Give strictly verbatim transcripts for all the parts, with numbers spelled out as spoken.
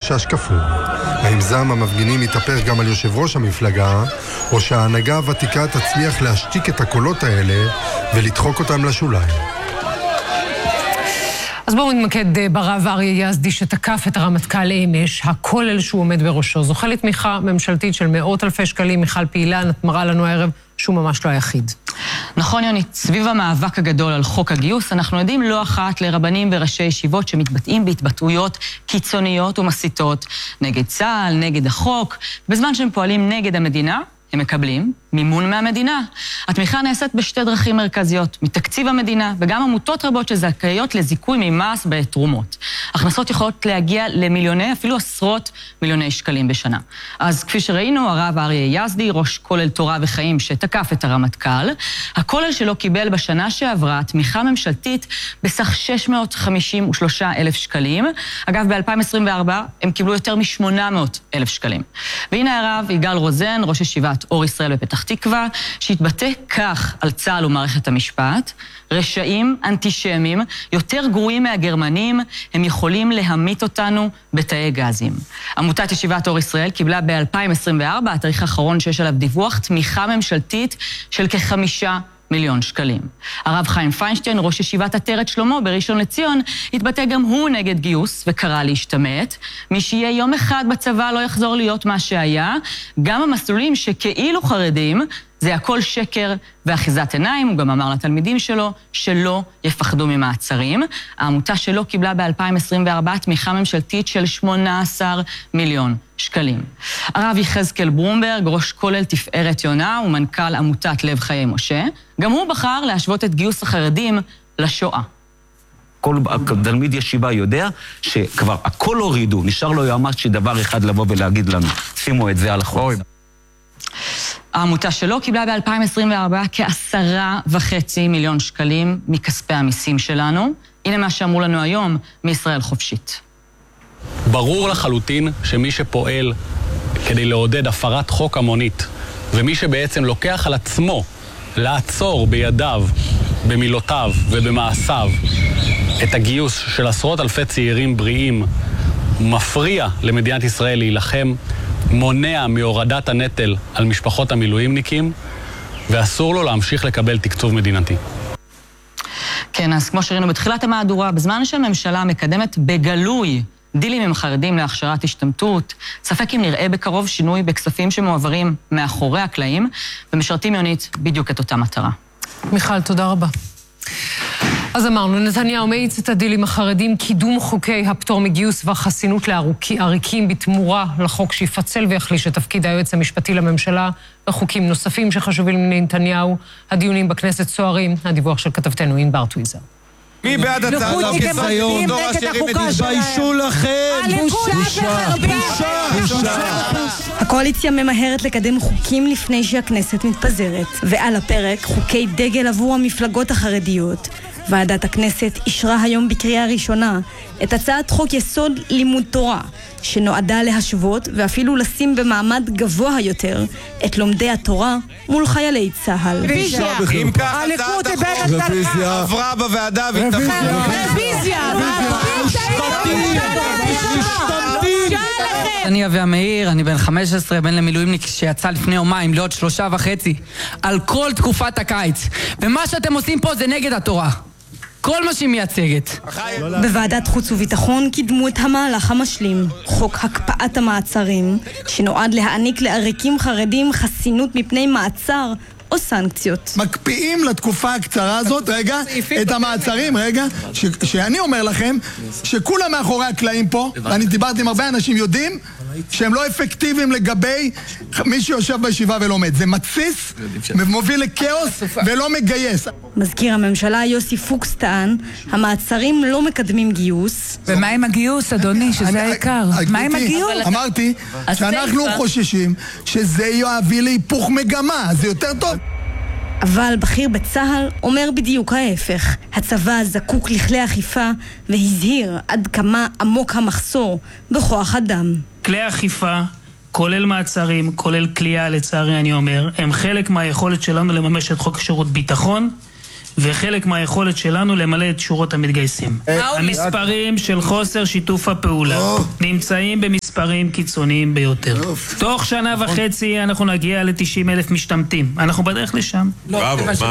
חשש כפול. האם זעם המפגינים יתהפך גם על יושב ראש המפלגה, או שההנהגה הוותיקה תצליח להשתיק את הקולות האלה ולדחוק אותם לשוליים? אז בואו נתמקד ברב אריה יזדי שתקף את הרמטכ"ל אמש, הכולל שהוא עומד בראשו. זוכה לתמיכה ממשלתית של מאות אלפי שקלים. מיכל פעילן מראה לנו הערב שהוא ממש לא היחיד. נכון יוני, סביב המאבק הגדול על חוק הגיוס, אנחנו יודעים לא אחת לרבנים וראשי ישיבות שמתבטאים בהתבטאויות קיצוניות ומסיתות נגד צה"ל, נגד החוק, בזמן שהם פועלים נגד המדינה, הם מקבלים מימון מהמדינה. התמיכה נעשית בשתי דרכים מרכזיות, מתקציב המדינה וגם עמותות רבות שזכאיות לזיכוי ממס בתרומות. הכנסות יכולות להגיע למיליוני, אפילו עשרות מיליוני שקלים בשנה. אז כפי שראינו, הרב אריה יזדי, ראש כולל תורה וחיים שתקף את הרמטכ"ל, הכולל שלו קיבל בשנה שעברה תמיכה ממשלתית בסך שש מאות חמישים ושלושה אלף שקלים. אגב, ב-אלפיים עשרים וארבע הם קיבלו יותר מ-שמונה מאות אלף שקלים. והנה הרב יגאל רוזן, ראש ישיבת אור ישראל בפתח תקווה, שהתבטא כך על צה"ל ומערכת המשפט: רשעים אנטישמים, יותר גרועים מהגרמנים, הם יכולים להמית אותנו בתאי גזים. עמותת ישיבת אור ישראל קיבלה ב-אלפיים עשרים וארבע, התאריך האחרון שיש עליו דיווח, תמיכה ממשלתית של כחמישה מיליון שקלים. הרב חיים פיינשטיין, ראש ישיבת עטרת שלמה בראשון לציון, התבטא גם הוא נגד גיוס וקרא להשתמט. מי שיהיה יום אחד בצבא לא יחזור להיות מה שהיה. גם המסלולים שכאילו חרדים, זה הכל שקר ואחיזת עיניים. הוא גם אמר לתלמידים שלו שלא יפחדו ממעצרים. העמותה שלו קיבלה ב-אלפיים עשרים וארבע תמיכה ממשלתית של שמונה עשר מיליון שקלים. הרב יחזקאל ברומברג, ראש כולל תפארת יונה ומנכ"ל עמותת לב חיי משה, גם הוא בחר להשוות את גיוס החרדים לשואה. כל תלמיד ישיבה יודע שכבר הכל הורידו, נשאר לו יועמ"ש דבר אחד לבוא ולהגיד לנו, שימו את זה על החוק. העמותה שלו קיבלה ב-אלפיים עשרים וארבע כעשרה וחצי מיליון שקלים מכספי המיסים שלנו. הנה מה שאמרו לנו היום מישראל חופשית. ברור לחלוטין שמי שפועל כדי לעודד הפרת חוק המונית, ומי שבעצם לוקח על עצמו לעצור בידיו, במילותיו ובמעשיו את הגיוס של עשרות אלפי צעירים בריאים, מפריע למדינת ישראל להילחם, מונע מהורדת הנטל על משפחות המילואימניקים, ואסור לו להמשיך לקבל תקצוב מדינתי. כן, אז כמו שראינו בתחילת המהדורה, בזמן שהממשלה מקדמת בגלוי דילים עם חרדים להכשרת השתמטות, ספק אם נראה בקרוב שינוי בכספים שמועברים מאחורי הקלעים, ומשרתים יונית בדיוק את אותה מטרה. מיכל, תודה רבה. אז אמרנו, נתניהו מאיץ את הדיל עם החרדים, קידום חוקי הפטור מגיוס והחסינות לעריקים בתמורה לחוק שיפצל ויחליש את תפקיד היועץ המשפטי לממשלה, וחוקים נוספים שחשובים לנתניהו. הדיונים בכנסת סוערים, הדיווח של כתבתנו ענבר טוויזר. מי בעד הצעת החוק היום? תתביישו לכם! בושה! בושה! הקואליציה ממהרת לקדם חוקים לפני שהכנסת מתפזרת, ועל הפרק חוקי דגל עבור המפלגות החרדיות. ועדת הכנסת אישרה היום בקריאה ראשונה את הצעת חוק יסוד לימוד תורה, שנועדה להשוות ואפילו לשים במעמד גבוה יותר את לומדי התורה מול חיילי צה"ל. רוויזיה! אם כך הצעת החוק עברה בוועדה והתפזרה. רוויזיה! אני אבי המאיר, אני בן חמש עשרה, בן למילואימניק שיצא לפני יומיים לעוד שלושה וחצי על כל תקופת הקיץ, ומה שאתם עושים פה זה נגד התורה, כל מה שהיא מייצגת. בוועדת חוץ וביטחון קידמו את המהלך המשלים, חוק הקפאת המעצרים, שנועד להעניק לעריקים חרדים חסינות מפני מעצר או סנקציות. מקפיאים לתקופה הקצרה הזאת, רגע, את המעצרים, רגע, ש- שאני אומר לכם, שכולם מאחורי הקלעים פה, ואני דיברתי עם הרבה אנשים יודעים, שהם לא אפקטיביים לגבי מי שיושב בישיבה ולומד. זה מתסיס, מוביל לקאוס ולא מגייס. מזכיר הממשלה יוסי פוקס טען, המעצרים לא מקדמים גיוס. ומה עם הגיוס, אדוני, שזה העיקר? מה עם הגיוס? אמרתי שאנחנו חוששים שזה יביא להיפוך מגמה, זה יותר טוב. אבל בכיר בצה"ל אומר בדיוק ההפך. הצבא זקוק לכלי אכיפה והזהיר עד כמה עמוק המחסור בכוח אדם. כלי אכיפה, כולל מעצרים, כולל כליאה, לצערי אני אומר, הם חלק מהיכולת שלנו לממש את חוק שירות ביטחון, וחלק מהיכולת שלנו למלא את שורות המתגייסים. המספרים של חוסר שיתוף הפעולה נמצאים במספרים מספרים קיצוניים ביותר. תוך שנה וחצי אנחנו נגיע ל-תשעים אלף משתמטים. אנחנו בדרך לשם. לא,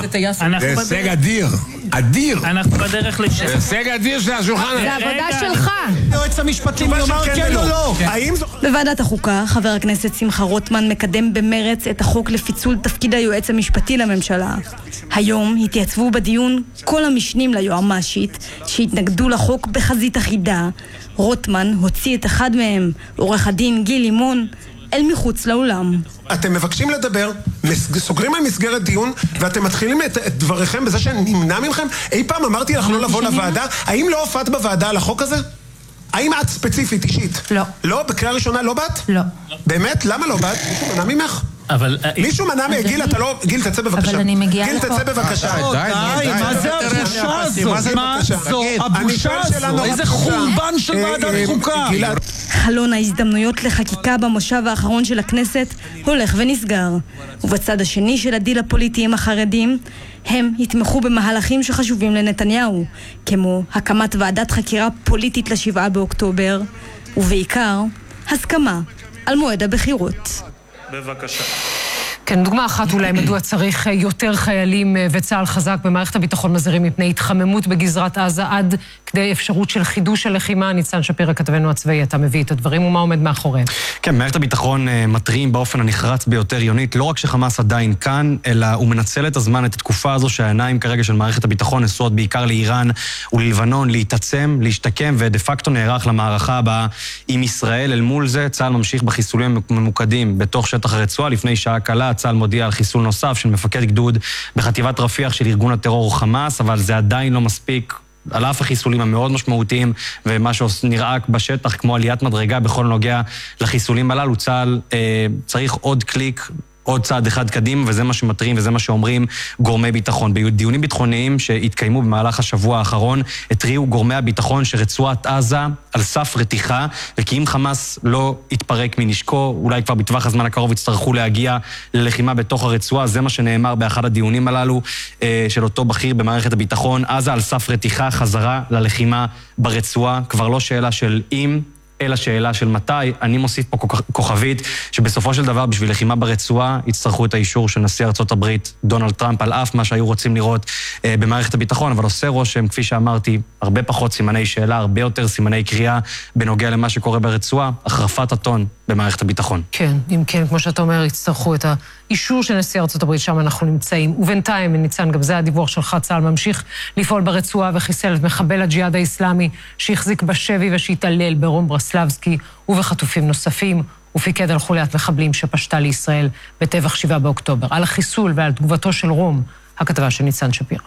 זה הישג אדיר, אדיר. אנחנו בדרך לשם. זה הישג אדיר של השולחן. זה עבודה שלך. היועץ המשפטי יאמר כן או לא. בוועדת החוקה, חבר הכנסת שמחה רוטמן מקדם במרץ את החוק לפיצול תפקיד היועץ המשפטי לממשלה. היום התייצבו בדיון כל המשנים ליועמ"שית שהתנגדו לחוק בחזית אחידה. רוטמן הוציא את אחד מהם, עורך הדין גיל לימון, אל מחוץ לאולם. אתם מבקשים לדבר, סוגרים על מסגרת דיון, ואתם מתחילים את, את דבריכם בזה שנמנע ממכם? אי פעם אמרתי לך לא לבוא לוועדה? האם לא הופעת בוועדה על החוק הזה? האם את ספציפית, אישית? לא. לא? בקריאה ראשונה לא באת? לא. באמת? למה לא באת? מישהו מנע ממך? אבל... מישהו מנע מגיל, אתה לא... גיל, תצא בבקשה. אבל אני מגיעה גיל, תצא בבקשה. די, מה זה הבושה הזאת? מה זו הבושה הזאת? איזה חורבן של ועדת חוקה. חלון ההזדמנויות לחקיקה במושב האחרון של הכנסת הולך ונסגר. ובצד השני של הדיל הפוליטיים החרדים, הם יתמכו במהלכים שחשובים לנתניהו, כמו הקמת ועדת חקירה פוליטית לשבעה באוקטובר, ובעיקר, הסכמה על מועד הבחירות. בבקשה. כן, דוגמה אחת אולי מדוע צריך יותר חיילים וצהל חזק במערכת הביטחון מזהירים מפני התחממות בגזרת עזה עד כדי אפשרות של חידוש הלחימה. ניצן שפירא כתבנו הצבאי, אתה מביא את הדברים ומה עומד מאחוריהם. כן, מערכת הביטחון מתריעים באופן הנחרץ ביותר יונית, לא רק שחמאס עדיין כאן, אלא הוא מנצל את הזמן, את התקופה הזו שהעיניים כרגע של מערכת הביטחון נשואות בעיקר לאיראן וללבנון, להתעצם, להשתקם ודה פקטו נערך למערכה הבאה עם ישראל. אל מול זה צה"ל ממשיך בחיסולים ממוקדים בתוך שטח הרצועה. לפני שעה קלה צה"ל מודיע על חיסול נוסף של מפקד גדוד בחטיבת רפיח של ארגון הטרור חמאס, אבל זה עדיין לא מספיק. על אף החיסולים המאוד משמעותיים ומה שנראה בשטח כמו עליית מדרגה בכל נוגע לחיסולים הללו, צה"ל אה, צריך עוד קליק, עוד צעד אחד קדימה, וזה מה שמטרים וזה מה שאומרים גורמי ביטחון. בדיונים ביטחוניים שהתקיימו במהלך השבוע האחרון, התריעו גורמי הביטחון שרצועת עזה על סף רתיחה, וכי אם חמאס לא יתפרק מנשקו, אולי כבר בטווח הזמן הקרוב יצטרכו להגיע ללחימה בתוך הרצועה. זה מה שנאמר באחד הדיונים הללו של אותו בכיר במערכת הביטחון. עזה על סף רתיחה, חזרה ללחימה ברצועה, כבר לא שאלה של אם, אלא שאלה של מתי. אני מוסיף פה כוכבית שבסופו של דבר בשביל לחימה ברצועה יצטרכו את האישור של נשיא ארצות הברית דונלד טראמפ, על אף מה שהיו רוצים לראות אה, במערכת הביטחון, אבל עושה רושם, כפי שאמרתי, הרבה פחות סימני שאלה, הרבה יותר סימני קריאה בנוגע למה שקורה ברצועה, החרפת הטון במערכת הביטחון. כן, אם כן, כמו שאתה אומר, יצטרכו את האישור של נשיא ארצות הברית, שם אנחנו נמצאים. ובינתיים, ניצן, גם זה הדיווח שלך, צה"ל ממשיך לפעול ברצועה וחיסל את מחבל הג'יהאד האסלאמי שהחזיק בשבי ושהתעלל ברום ברסלבסקי ובחטופים נוספים, ופיקד על חוליית מחבלים שפשטה לישראל בטבח שבעה באוקטובר. על החיסול ועל תגובתו של רום, הכתבה של ניצן שפירא.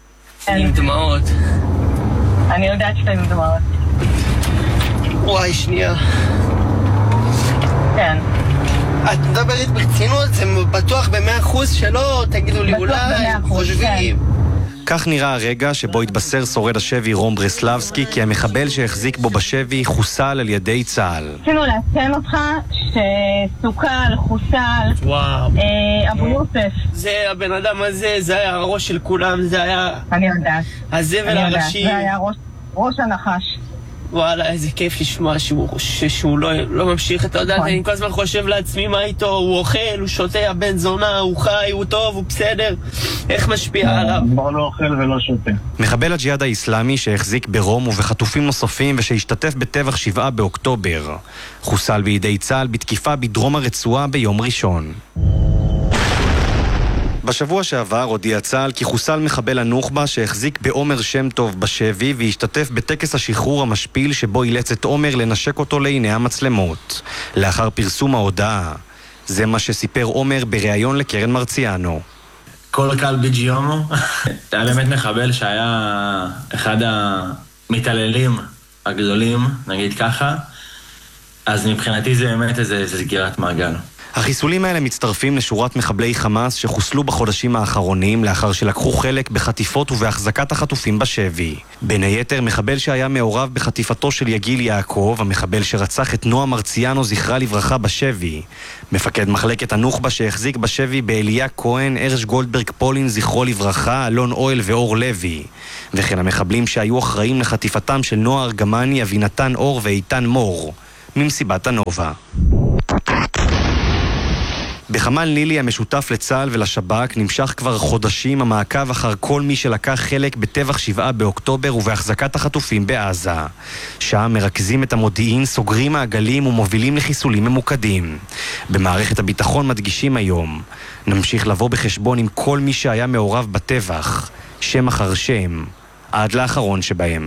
עם דמעות. אני יודעת שאתה עם דמעות. וואי, שנייה. כן. את מדברת ברצינות? זה בטוח במאה אחוז שלא? תגידו לי אולי, חושבים. כך נראה הרגע שבו התבשר שורד השבי רום ברסלבסקי כי המחבל שהחזיק בו בשבי חוסל על ידי צה"ל. רצינו לעדכן אותך שסוכל, חוסל, וואו. אבו יוסף. זה הבן אדם הזה, זה היה הראש של כולם, זה היה... אני יודעת. הזבל הראשי. זה היה ראש, ראש הנחש. וואלה, איזה כיף לשמוע שהוא, שהוא לא, לא ממשיך, אתה יודע, אני כל הזמן חושב לעצמי מה איתו, הוא אוכל, הוא שותה, הבן זונה, הוא חי, הוא טוב, הוא בסדר, איך משפיע עליו? בוא לא אוכל ולא שותה. מחבל הג'יהאד האסלאמי שהחזיק ברום ובחטופים נוספים ושהשתתף בטבח שבעה באוקטובר, חוסל בידי צה"ל בתקיפה בדרום הרצועה ביום ראשון. בשבוע שעבר הודיע צה"ל כי חוסל מחבל הנוח'בה שהחזיק בעומר שם טוב בשבי והשתתף בטקס השחרור המשפיל שבו אילץ את עומר לנשק אותו לעיני המצלמות. לאחר פרסום ההודעה, זה מה שסיפר עומר בריאיון לקרן מרציאנו. כל קל בג'יומו, היה באמת מחבל שהיה אחד המתעללים הגדולים, נגיד ככה, אז מבחינתי זה באמת איזה סגירת מעגל. החיסולים האלה מצטרפים לשורת מחבלי חמאס שחוסלו בחודשים האחרונים לאחר שלקחו חלק בחטיפות ובהחזקת החטופים בשבי. בין היתר, מחבל שהיה מעורב בחטיפתו של יגיל יעקב, המחבל שרצח את נועה מרציאנו זכרה לברכה בשבי. מפקד מחלקת הנוח'בה שהחזיק בשבי באליה כהן, ארש גולדברג פולין זכרו לברכה, אלון אוהל ואור לוי. וכן המחבלים שהיו אחראים לחטיפתם של נועה ארגמני, אבינתן אור ואיתן מור. ממסיבת הנובה. בחמ"ל נילי המשותף לצה"ל ולשב"כ נמשך כבר חודשים המעקב אחר כל מי שלקח חלק בטבח שבעה באוקטובר ובהחזקת החטופים בעזה. שם מרכזים את המודיעין, סוגרים מעגלים ומובילים לחיסולים ממוקדים. במערכת הביטחון מדגישים היום, נמשיך לבוא בחשבון עם כל מי שהיה מעורב בטבח, שם אחר שם, עד לאחרון שבהם.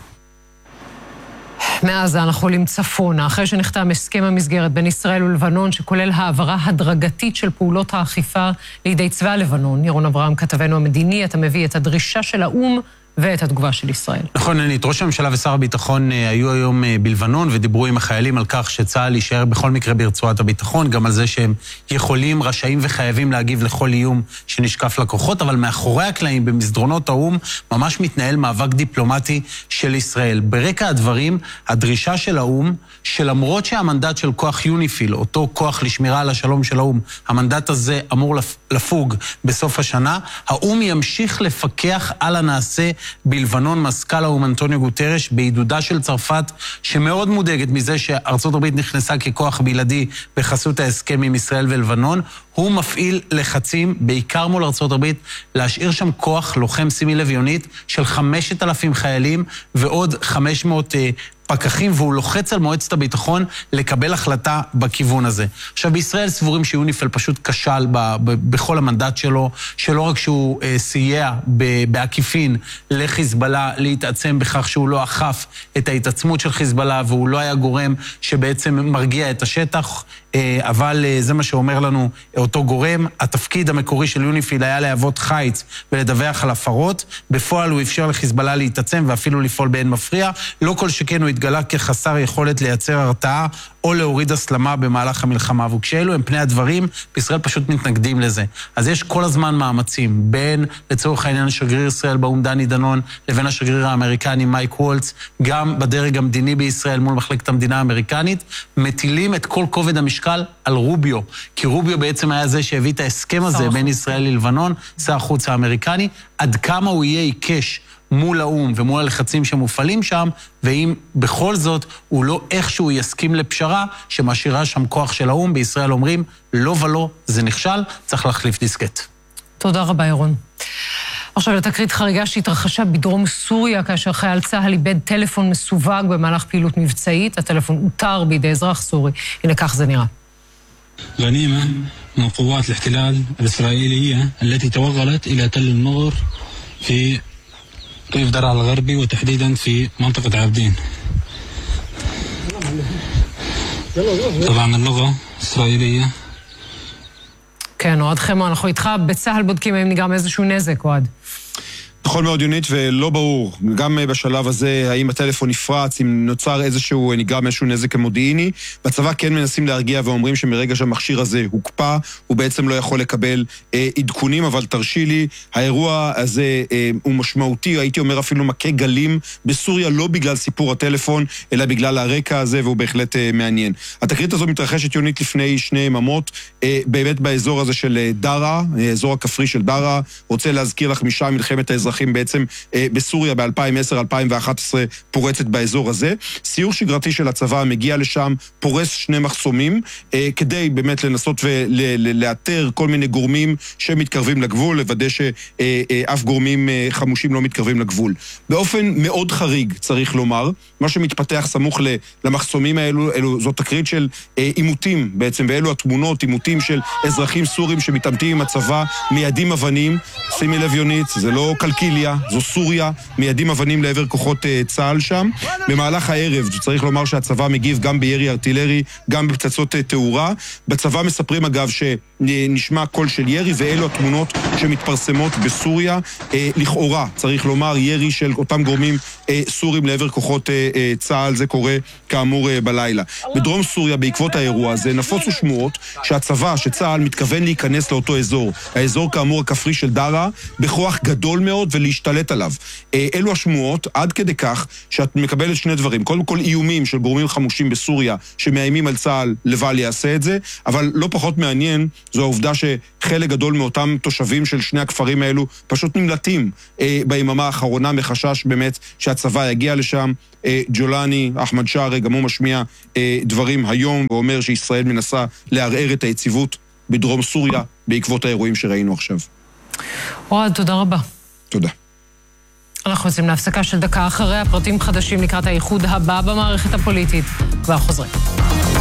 מעזה אנחנו עולים צפונה, אחרי שנחתם הסכם המסגרת בין ישראל ולבנון, שכולל העברה הדרגתית של פעולות האכיפה לידי צבא לבנון. ירון אברהם, כתבנו המדיני, אתה מביא את הדרישה של האום ואת התגובה של ישראל. נכון, ענית, ראש הממשלה ושר הביטחון היו היום בלבנון ודיברו עם החיילים על כך שצה"ל יישאר בכל מקרה ברצועת הביטחון, גם על זה שהם יכולים, רשאים וחייבים להגיב לכל איום שנשקף לכוחות, אבל מאחורי הקלעים במסדרונות האום ממש מתנהל מאבק דיפלומטי של ישראל. ברקע הדברים, הדרישה של האום, שלמרות שהמנדט של כוח יוניפיל, אותו כוח לשמירה על השלום של האום, המנדט הזה אמור לפוג בסוף השנה, האום ימשיך לפקח על הנעשה בלבנון. מזכ"ל האום אנטוניו גוטרש בעידודה של צרפת, שמאוד מודאגת מזה שארצות הברית נכנסה ככוח בלעדי בחסות ההסכם עם ישראל ולבנון, הוא מפעיל לחצים, בעיקר מול ארצות הברית, להשאיר שם כוח לוחם, שימי לב יונית, של חמשת אלפים חיילים ועוד חמש מאות uh, פקחים, והוא לוחץ על מועצת הביטחון לקבל החלטה בכיוון הזה. עכשיו, בישראל סבורים שיוניפיל פשוט כשל ב- ב- בכל המנדט שלו, שלא רק שהוא uh, סייע ב- בעקיפין לחיזבאללה להתעצם בכך שהוא לא אכף את ההתעצמות של חיזבאללה, והוא לא היה גורם שבעצם מרגיע את השטח, אבל זה מה שאומר לנו אותו גורם. התפקיד המקורי של יוניפיל היה להוות חיץ ולדווח על הפרות. בפועל הוא אפשר לחיזבאללה להתעצם ואפילו לפעול באין מפריע. לא כל שכן הוא התגלה כחסר יכולת לייצר הרתעה או להוריד הסלמה במהלך המלחמה. וכשאלו הם פני הדברים, בישראל פשוט מתנגדים לזה. אז יש כל הזמן מאמצים בין, לצורך העניין, שגריר ישראל באום דני דנון, לבין השגריר האמריקני מייק וולץ, גם בדרג המדיני בישראל מול מחלקת המדינה האמריקנית, מטילים את כל כובד המשקל על רוביו, כי רוביו בעצם היה זה שהביא את ההסכם הזה בין ישראל ללבנון, שר החוץ האמריקני, עד כמה הוא יהיה עיקש מול האום ומול הלחצים שמופעלים שם, ואם בכל זאת הוא לא איכשהו יסכים לפשרה שמשאירה שם כוח של האום. בישראל אומרים, לא ולא, זה נכשל, צריך להחליף דיסקט. תודה רבה, ירון. עכשיו לתקרית חריגה שהתרחשה בדרום סוריה, כאשר חייל צה"ל איבד טלפון מסווג במהלך פעילות מבצעית. הטלפון אותר בידי אזרח סורי. הנה כך זה נראה. غنيمة من قوات الاحتلال الإسرائيلية التي توغلت إلى تل النور في ريف درعا الغربي وتحديدا في منطقة عابدين. طبعا اللغة إسرائيلية. כן, אוהד חמו, אנחנו איתך בצהל בודקים אם נגרם איזשהו נזק, אוהד. נכון מאוד יונית, ולא ברור, גם בשלב הזה, האם הטלפון נפרץ, אם נוצר איזשהו, נגרם איזשהו נזק מודיעיני. בצבא כן מנסים להרגיע ואומרים שמרגע שהמכשיר הזה הוקפא, הוא בעצם לא יכול לקבל אה, עדכונים, אבל תרשי לי, האירוע הזה אה, הוא משמעותי, הייתי אומר אפילו מכה גלים בסוריה, לא בגלל סיפור הטלפון, אלא בגלל הרקע הזה, והוא בהחלט אה, מעניין. התקרית הזו מתרחשת יונית לפני שני יממות, אה, באמת באזור הזה של דרה, אזור הכפרי של דרה, רוצה להזכיר לך משם מלחמת האזרחים בעצם אה, בסוריה ב-אלפיים ועשר אלפיים ואחת עשרה פורצת באזור הזה. סיור שגרתי של הצבא מגיע לשם, פורס שני מחסומים, אה, כדי באמת לנסות ולאתר כל מיני גורמים שמתקרבים לגבול, לוודא שאף גורמים אה, חמושים לא מתקרבים לגבול. באופן מאוד חריג, צריך לומר, מה שמתפתח סמוך למחסומים האלו, אלו, זו תקרית של אה, אימותים בעצם, ואלו התמונות, אימותים של אזרחים סורים שמתעמתים עם הצבא, מיידים אבנים, שימי לב יונית, זה לא קלקיליה, זו סוריה, מיידים אבנים לעבר כוחות uh, צה"ל שם. במהלך הערב, צריך לומר שהצבא מגיב גם בירי ארטילרי, גם בפצצות uh, תאורה. בצבא מספרים אגב שנשמע קול של ירי, ואלו התמונות שמתפרסמות בסוריה. Uh, לכאורה, צריך לומר, ירי של אותם גורמים uh, סורים לעבר כוחות uh, uh, צה"ל, זה קורה כאמור uh, בלילה. בדרום סוריה, בעקבות האירוע הזה, נפוצו שמועות שהצבא, שצה"ל מתכוון להיכנס לאותו אזור, האזור כאמור הכפרי של דרה, בכוח גדול מאוד ולהשתלט עליו. אלו השמועות, עד כדי כך שאת מקבלת שני דברים. קודם כל איומים של גורמים חמושים בסוריה שמאיימים על צה"ל לבל יעשה את זה, אבל לא פחות מעניין זו העובדה שחלק גדול מאותם תושבים של שני הכפרים האלו פשוט נמלטים אה, ביממה האחרונה מחשש באמת שהצבא יגיע לשם. אה, ג'ולני, אחמד שערי, גם הוא משמיע אה, דברים היום ואומר שישראל מנסה לערער את היציבות בדרום סוריה בעקבות האירועים שראינו עכשיו. אוהד, תודה רבה. תודה. אנחנו יוצאים להפסקה של דקה אחרי הפרטים חדשים לקראת האיחוד הבא במערכת הפוליטית, כבר חוזרים.